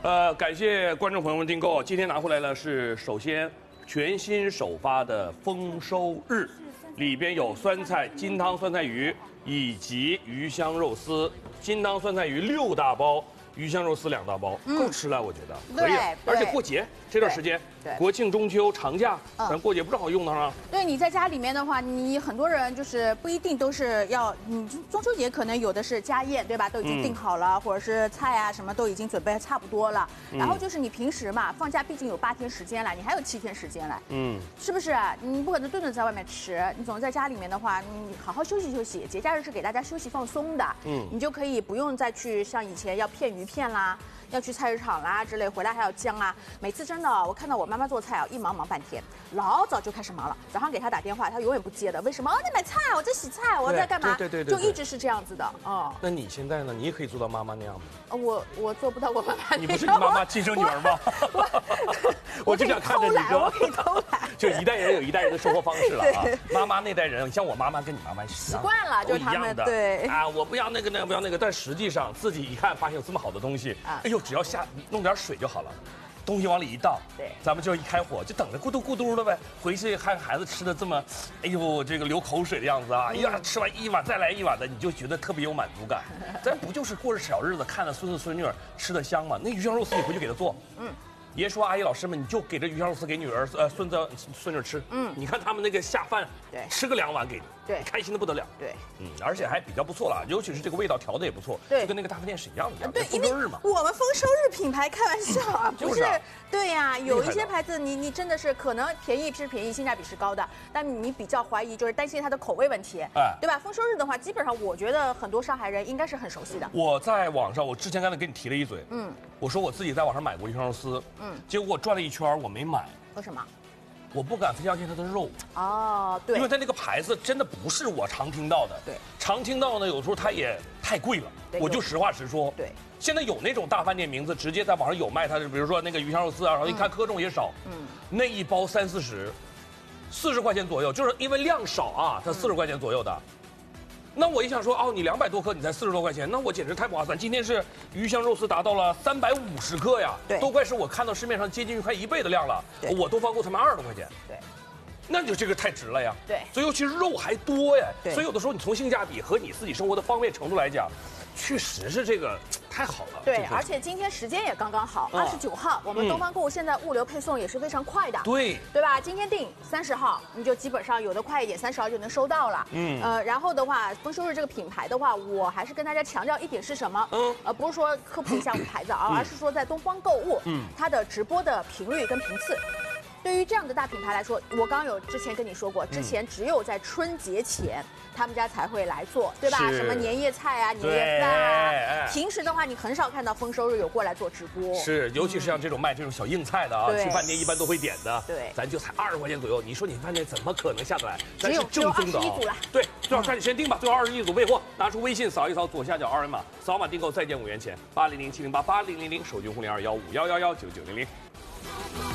感谢观众朋友们订购，今天拿回来了是首先全新首发的丰收日，里边有酸菜金汤酸菜鱼以及鱼香肉丝，金汤酸菜鱼6大包。 鱼香肉丝2大包，够吃了，我觉得可以。而且过节这段时间，国庆、中秋长假，咱过节不正好用得上？ 对，你在家里面的话，你很多人就是不一定都是要，中秋节可能有的是家宴，对吧？都已经订好了，或者是菜啊什么都已经准备差不多了。然后就是你平时嘛，放假毕竟有8天时间了，你还有7天时间了，是不是？你不可能顿顿在外面吃，你总是在家里面的话，你好好休息休息。节假日是给大家休息放松的，你就可以不用再去像以前要片鱼片啦，要去菜市场啦之类，回来还要姜啊。每次真的，我看到我妈妈做菜啊，一忙半天，老早就开始忙了。早上给她打电话，她永远不接的。为什么？你买菜，我在洗菜，我在干嘛？对，就一直是这样子的。哦。 那你现在呢？你也可以做到妈妈那样吗？ 我做不到我妈妈。 你不是你妈妈亲生女儿吗？我就想看着你我可以偷懒。 就一代人有一代人的生活方式了啊。妈妈那代人，像我妈妈跟你妈妈习惯了，就是他们对啊，我不要那个不要那个，但实际上自己一看发现有这么好的东西，哎呦，只要弄点水就好了。 东西往里一倒， 对， 咱们就一开火，就等着咕嘟咕嘟的呗。回去看孩子吃的这么，哎呦，这个流口水的样子啊！哎呀，吃完一碗再来一碗的，你就觉得特别有满足感。咱不就是过着小日子，看着孙子孙女吃的香吗？那鱼香肉丝你回去给他做，爷说阿姨老师们，你就给这鱼香肉丝给女儿、孙子、孙女吃。你看他们那个下饭， 对， 吃个2碗给你， 对， 开心的不得了。 对， 而且还比较不错了，尤其是这个味道调的也不错， 对， 就跟那个大饭店是一样的。 对，因为我们丰收日品牌，开玩笑啊，不是，对呀，有一些牌子你真的是可能便宜是便宜，性价比是高的，但你比较怀疑就是担心它的口味问题，对吧？丰收日的话，基本上我觉得很多上海人应该是很熟悉的。 我在网上，我之前刚才跟你提了一嘴，我说我自己在网上买过鱼香肉丝，结果我转了一圈我没买， 为什么？ 我不敢相信它的肉。 哦，对， 因为它那个牌子真的不是我常听到的。 对， 常听到呢，有时候它也太贵了。我就实话实说。 对， 现在有那种大饭店名字，直接在网上有卖它的，比如说那个鱼香肉丝啊，然后一看克重也少，那一包30-40块钱左右，就是因为量少啊，它40块钱左右的。那我一想说，哦，你200多克，你才40多块钱，那我简直太不划算。今天是鱼香肉丝达到了350克呀， 对， 都快是我看到市面上接近于快1倍的量了。我多放购才卖20多块钱， 对， 那就这个太值了呀。 对， 所以尤其是肉还多呀， 对， 所以有的时候你从性价比和你自己生活的方便程度来讲，确实是这个太好了。 对，而且今天时间也刚刚好，29号，我们东方购物现在物流配送也是非常快的，对吧？今天订30号，你就基本上有的快一点，30号就能收到了。然后的话，丰收日这个品牌的话，我还是跟大家强调一点是什么？不是说科普一下我们牌子啊，而是说在东方购物，它的直播的频率跟频次。对于这样的大品牌来说，我刚刚有之前跟你说过，之前只有在春节前，他们家才会来做，对吧？什么年夜菜啊、年夜饭啊，平时的话你很少看到丰收日有过来做直播。是， 尤其是像这种卖这种小硬菜的啊，去饭店一般都会点的。 对， 咱就才20块钱左右，你说你饭店怎么可能下得来？ 只有21组了。 对，最好赶紧先订吧，最好21组备货，拿出微信扫一扫左下角2维码，扫码订购再减5元钱，800-708-8000，手机互联21511199900。